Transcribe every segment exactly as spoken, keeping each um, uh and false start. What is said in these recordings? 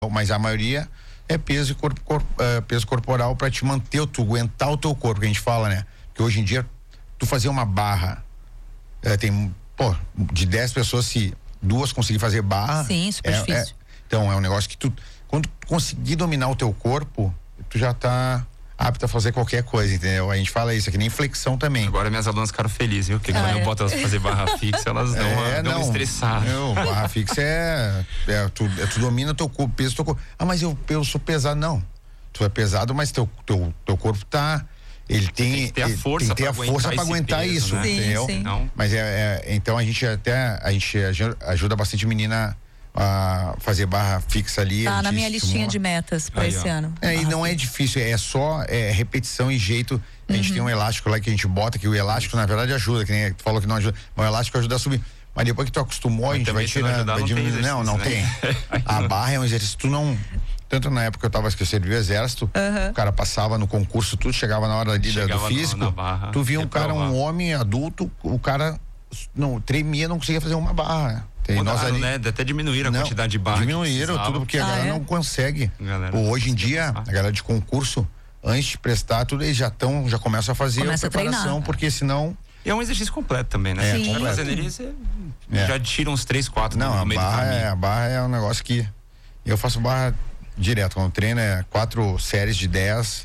mas a maioria é peso, corpo, corpo, uh, peso corporal para te manter, tu aguentar o teu corpo, que a gente fala, né? Que hoje em dia, tu fazer uma barra, uh, tem, pô, de dez pessoas, se duas conseguir fazer barra. Sim, super é, difícil. É, então, é um negócio que tu, quando tu conseguir dominar o teu corpo, tu já tá apto a fazer qualquer coisa, entendeu? A gente fala isso, é que nem flexão também. Agora minhas alunas ficaram felizes, viu? Porque ah, quando é. eu boto elas pra fazer barra fixa, elas dão, uma, é, dão não, uma estressada. Não, barra fixa é, é, tu, é tu domina teu corpo, peso teu corpo. Ah, mas eu, eu sou pesado, não. Tu é pesado, mas teu, teu, teu corpo tá, ele tem, tem que ter a força, tem que ter a força para aguentar peso, isso, né? entendeu? Sim, sim. Não. Mas é, é, então a gente até, a gente ajuda bastante menina a fazer barra fixa ali. Tá na minha estimula. listinha de metas para esse ó. ano. É, e não é difícil, é só é, repetição e jeito. A gente Uhum. tem um elástico lá que a gente bota, que o elástico na verdade ajuda, que nem tu falou que não ajuda, mas o elástico ajuda a subir. Mas depois que tu acostumou, Mas a gente vai tirar, vai diminuir. Não, não tem. A barra é um exercício, tu não. Tanto na época que eu tava esquecendo do exército, Uhum. o cara passava no concurso, tudo chegava na hora ali do físico, na barra, tu via um cara, um reprovar. homem adulto, o cara não tremia, não conseguia fazer uma barra. Tem Mudaram, nós ali, né? Até diminuíram a não, quantidade de barra. diminuíram tudo porque a Ah, galera é? não consegue. Galera, Hoje em não dia, consegue a galera de concurso, antes de prestar tudo, eles já estão, já começam a fazer Começa a preparação, a treinar. porque senão. E é um exercício completo também, né? É, Você completo. fazendo ele, você É. já tira uns três, quatro Não, no a meio do barra, caminho. é, a barra é um negócio que eu faço barra direto. Quando eu treino é quatro séries de dez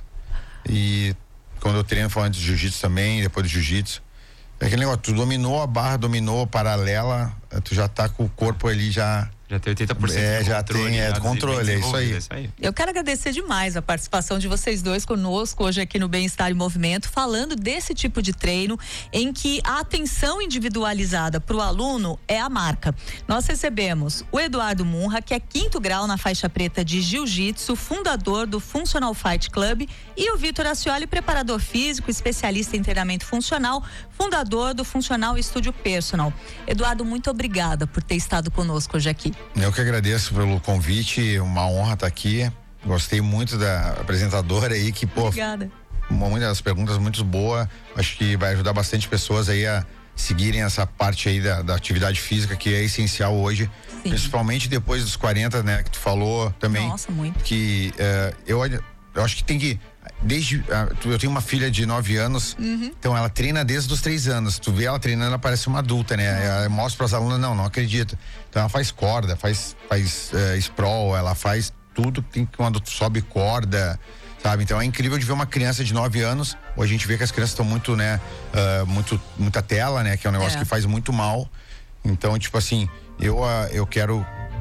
e quando eu treino foi antes do jiu-jitsu também, depois do jiu-jitsu. É aquele negócio, tu dominou a barra, dominou paralela, tu já tá com o corpo ali já. Já tem oitenta por cento É, de já controle, tem, é, já controle, é isso aí. desenvolvido, é isso aí. Eu quero agradecer demais a participação de vocês dois conosco hoje aqui no Bem-Estar em Movimento, falando desse tipo de treino em que a atenção individualizada para o aluno é a marca. Nós recebemos o Eduardo Munra, que é quinto grau na faixa preta de Jiu-Jitsu, fundador do Functional Fight Club, e o Vitor Ascioli, preparador físico, especialista em treinamento funcional, fundador do Funcional Estúdio Personal. Eduardo, muito obrigada por ter estado conosco hoje aqui. Eu que agradeço pelo convite, uma honra estar aqui. Gostei muito da apresentadora aí, que, pô, Obrigada. muitas das perguntas muito boas. Acho que vai ajudar bastante pessoas aí a seguirem essa parte aí da, da atividade física, que é essencial hoje. Sim. Principalmente depois dos quarenta, né? Que tu falou também. Nossa, muito. Que uh, eu, eu acho que tem que. Desde. Uh, eu tenho uma filha de nove anos, Uhum. então ela treina desde os três anos. Tu vê ela treinando, ela parece uma adulta, né? Ela mostra para as alunas, não, não acredito. Então ela faz corda, faz, faz uh, sprawl, ela faz tudo que tem quando tu sobe corda, sabe? Então é incrível de ver uma criança de nove anos. Hoje a gente vê que as crianças estão muito, né? Uh, muito, muita tela, né? Que é um negócio É. que faz muito mal. Então, tipo assim, eu, uh, eu quero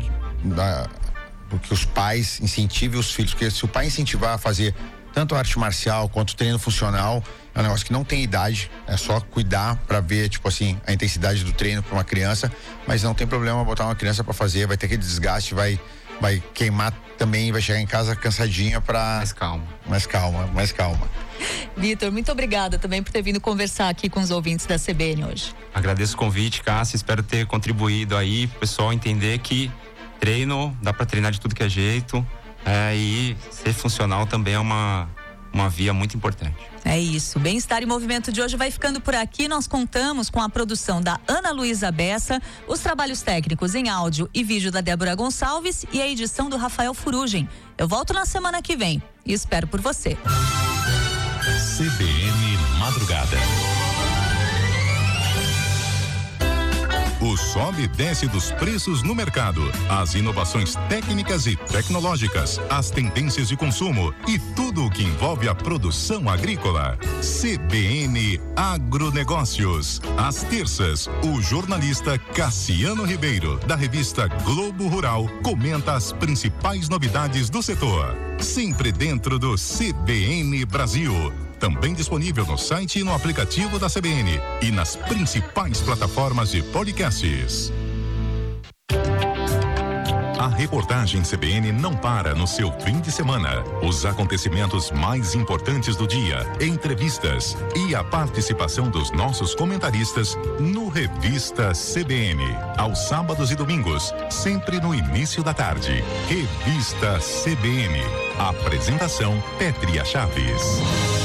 uh, que os pais incentivem os filhos, porque se o pai incentivar a fazer tanto arte marcial quanto treino funcional, é um negócio que não tem idade, é só cuidar para ver, tipo assim, a intensidade do treino para uma criança, mas não tem problema botar uma criança para fazer, vai ter aquele desgaste, vai vai queimar também, vai chegar em casa cansadinha para Mais calma. mais calma, mais calma. Vitor, muito obrigada também por ter vindo conversar aqui com os ouvintes da C B N hoje. Agradeço o convite, Cássia, espero ter contribuído aí pro pessoal entender que treino, dá para treinar de tudo que é jeito, é, e ser funcional também é uma, uma via muito importante. É isso, Bem-Estar em Movimento de hoje vai ficando por aqui. Nós contamos com a produção da Ana Luísa Bessa, os trabalhos técnicos em áudio e vídeo da Débora Gonçalves e a edição do Rafael Furugem. Eu volto na semana que vem e espero por você. C B N Madrugada. O sobe e desce dos preços no mercado, as inovações técnicas e tecnológicas, as tendências de consumo e tudo o que envolve a produção agrícola. C B N Agronegócios. Às terças, o jornalista Cassiano Ribeiro, da revista Globo Rural, comenta as principais novidades do setor. Sempre dentro do C B N Brasil. Também disponível no site e no aplicativo da C B N e nas principais plataformas de podcasts. A reportagem C B N não para no seu fim de semana. Os acontecimentos mais importantes do dia, entrevistas e a participação dos nossos comentaristas no Revista C B N. Aos sábados e domingos, sempre no início da tarde. Revista C B N. Apresentação Pétria Chaves.